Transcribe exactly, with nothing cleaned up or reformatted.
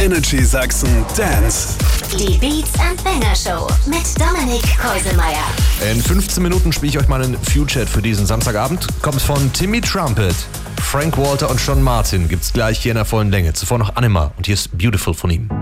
Energy Sachsen Dance. Die Beats and Banger Show mit Dominik Keuselmeier. In fünfzehn Minuten spiele ich euch mal einen Future für diesen Samstagabend. Kommt von Timmy Trumpet, Frank Walter und Sean Martin. Gibt's gleich hier in der vollen Länge. Zuvor noch Anima und hier ist Beautiful von ihm.